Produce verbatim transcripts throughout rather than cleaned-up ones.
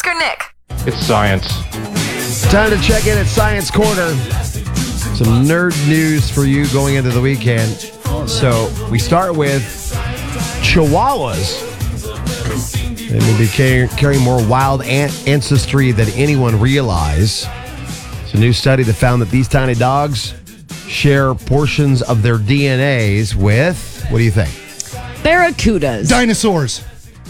Husker Nick. It's science. Time to check in at Science Corner. Some nerd news for you going into the weekend. So we start with Chihuahuas. They may be carry, carrying more wild ant ancestry than anyone realizes. It's a new study that found that these tiny dogs share portions of their D N As with, what do you think? Barracudas. Dinosaurs.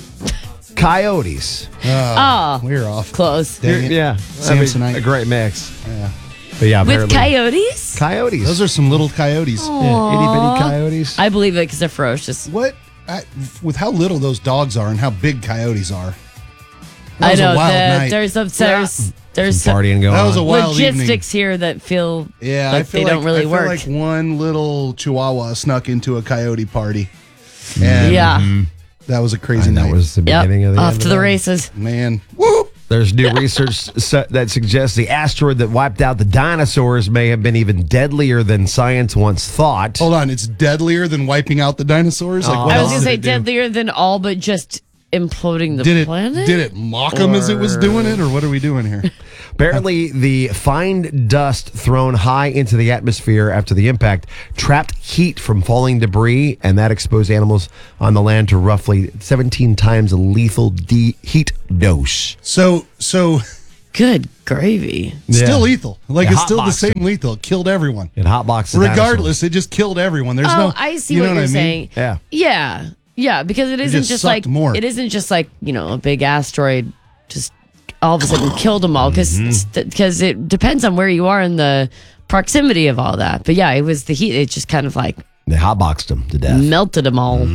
Coyotes. Oh, We're off. close. Dang it. Yeah. Samsonite. I mean, a great mix. Yeah. But yeah, With apparently- coyotes? Coyotes. Those are some little coyotes. yeah, itty bitty coyotes. I believe it because they're ferocious. What? I, with how little those dogs are and how big coyotes are. That I was know. a wild the- night. there's a, there's there's Some partying going That was a on. wild logistics evening. here that feel Yeah, like I feel they like, don't really I feel work. like one little chihuahua snuck into a coyote party. And yeah. that was a crazy And night. that was the Yep. beginning of the Off end to of the that. races. Man. Woo! There's new research su- that suggests the asteroid that wiped out the dinosaurs may have been even deadlier than science once thought. Hold on, it's deadlier than wiping out the dinosaurs? Like, Oh. what I else was going to did say it do? deadlier than all but just imploding the Did it, planet? did it mock them as it was doing it, or what are we doing here? Apparently, the fine dust thrown high into the atmosphere after the impact trapped heat from falling debris, and that exposed animals on the land to roughly seventeen times a lethal de- heat dose. So, so Good gravy. still Yeah. lethal. Like, Yeah, it's still the hotboxed same lethal. It killed everyone. It hotboxed the Regardless, it just killed everyone. There's Oh, no. I see you know what I you're mean? saying. Yeah. Yeah. Yeah, because it isn't just just, sucked like more. it isn't just like, you know, a big asteroid just all of a sudden killed them all because Mm-hmm. it depends on where you are in the proximity of all that. But yeah, it was the heat. It just kind of like They hotboxed them to death. melted them all.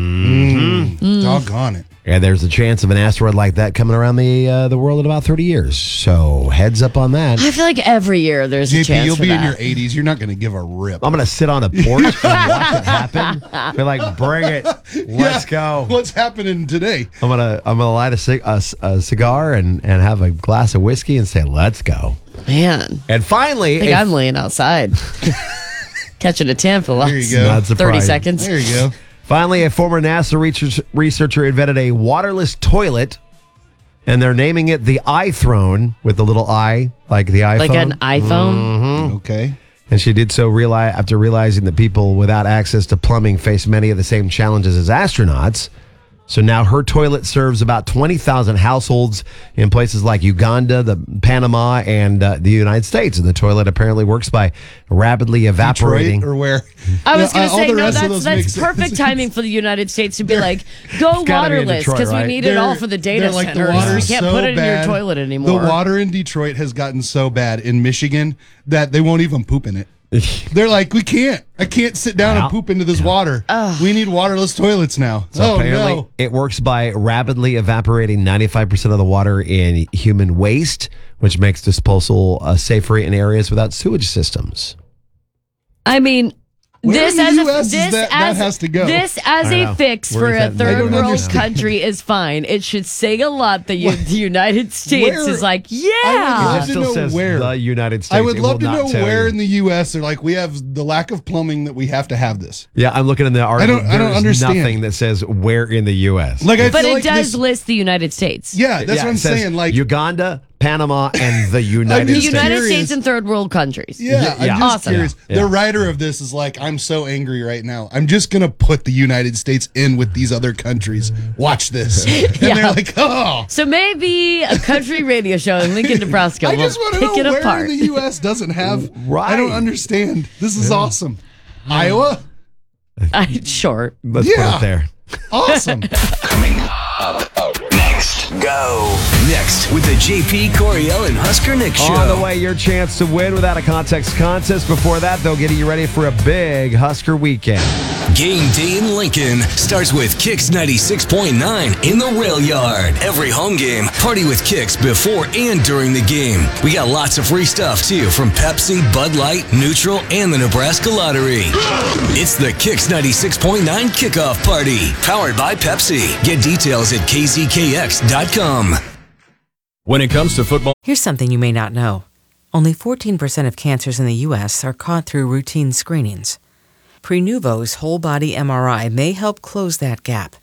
Mm. Doggone it. And there's a chance of an asteroid like that coming around the uh, the world in about thirty years. So heads up on that. I feel like every year there's a J P, chance you'll for be that. in your eighties. You're not going to give a rip. I'm going to sit on a porch and watch it happen. Be like, bring it. Let's go. What's happening today? I'm going to I'm gonna light a, cig- a, c- a cigar and, and have a glass of whiskey and say, let's go. Man, And finally, I think if- I'm laying outside catching a tan for the There last you go. Not thirty surprising. seconds. There you go. finally, a former NASA research, researcher invented a waterless toilet, and they're naming it the iThrone with the little I, like the iPhone. Like an iPhone. Okay. And she did so reali- after realizing that people without access to plumbing face many of the same challenges as astronauts. So now her toilet serves about twenty thousand households in places like Uganda, the Panama, and uh, the United States. And the toilet apparently works by rapidly evaporating. Detroit or where? I was Yeah, going to all say, the no, rest of that's, those that's make sense. perfect timing for the United States to be like, go gotta be in waterless Detroit, because right? we need it all for the data they're like, centers. the we water's can't so put it in your bad. toilet anymore. The water in Detroit has gotten so bad in Michigan that they won't even poop in it. They're like, we can't. I can't sit down Yeah. and poop into this water. We need waterless toilets now. So oh, apparently no. it works by rapidly evaporating ninety-five percent of the water in human waste, which makes disposal uh, safer in areas without sewage systems. I mean, Where this in the as U S a is this that- that as has to go? this as I a know. fix Where for is a that? I third don't world understand. country is fine. It should say a lot that you, the United States Where- is like, I yeah. would It love to still know says where. the United States. I would It love will to not know tell where you. in the U S they're like, we have the lack of plumbing that we have to have this. Yeah, I'm looking in the article. don't- I don't There's understand. nothing that says where in the U S. Like, I But feel it like does this- list the United States. Yeah, that's Yeah, what I'm it says saying. Like, Uganda, Panama, and the United The just States. United curious. States and third world countries. yeah, Yeah, I'm yeah. just Awesome. curious. Yeah. The writer of this is like, I'm so angry right now. I'm just gonna put the United States in with these other countries. Watch this, and Yeah. they're like, oh. So maybe a country radio show in Lincoln, Nebraska I will just want to pick know it where apart. in the U S doesn't have. Right. I don't understand. This is awesome. Iowa, I, sure. Let's Yeah. put it there. awesome. Coming up next. Go. Next with the J P Coriel and Husker Nick show. On the way, your chance to win without a context contest. Before that, though, getting you ready for a big Husker weekend. Game day in Lincoln starts with Kicks ninety-six point nine in the Rail Yard. Every home game, party with Kicks before and during the game. We got lots of free stuff too from Pepsi, Bud Light, Neutral, and the Nebraska Lottery. It's the Kicks ninety-six point nine kickoff party, powered by Pepsi. Get details at k z k x dot com. When it comes to football, Here's something you may not know. Only fourteen percent of cancers in the U S are caught through routine screenings. Prenuvo's whole body M R I may help close that gap.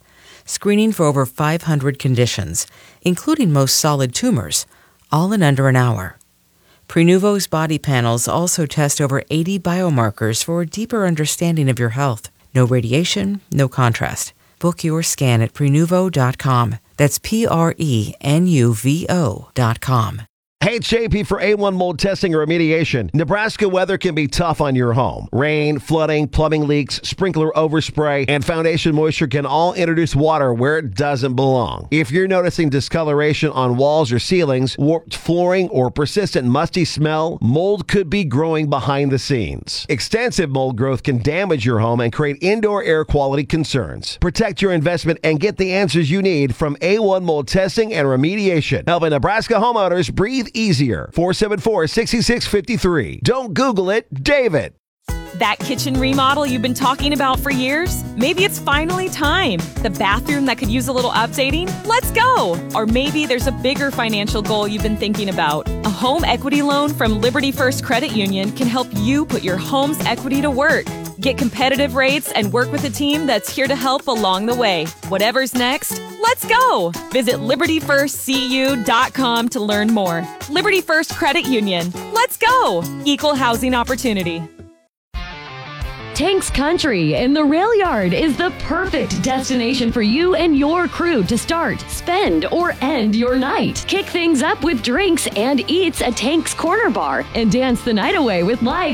screening for over five hundred conditions, including most solid tumors, all in under an hour. Prenuvo's body panels also test over eighty biomarkers for a deeper understanding of your health. No radiation, no contrast. Book your scan at Prenuvo dot com. That's P R E N U V O dot com. Hey, it's J P for A one mold testing or remediation. Nebraska weather can be tough on your home. Rain, flooding, plumbing leaks, sprinkler overspray, and foundation moisture can all introduce water where it doesn't belong. If you're noticing discoloration on walls or ceilings, warped flooring, or persistent musty smell, mold could be growing behind the scenes. Extensive mold growth can damage your home and create indoor air quality concerns. Protect your investment and get the answers you need from A one mold testing and remediation, helping Nebraska homeowners breathe easier. four seven four, six six five three. Don't Google it, David. That kitchen remodel you've been talking about for years? Maybe it's finally time. The bathroom that could use a little updating? Let's go! Or maybe there's a bigger financial goal you've been thinking about. A home equity loan from Liberty First Credit Union can help you put your home's equity to work. Get competitive rates and work with a team that's here to help along the way. Whatever's next, let's go! Visit liberty first c u dot com to learn more. Liberty First Credit Union. Let's go! Equal housing opportunity. Tanks Country in the Rail Yard is the perfect destination for you and your crew to start, spend, or end your night. Kick things up with drinks and eats at Tanks Corner Bar and dance the night away with live